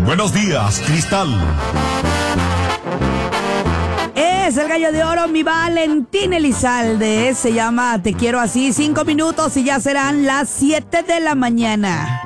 Buenos días, Cristal. Es el gallo de oro, mi Valentín Elizalde. Se llama Te quiero así. 5 minutos y ya serán las 7 de la mañana.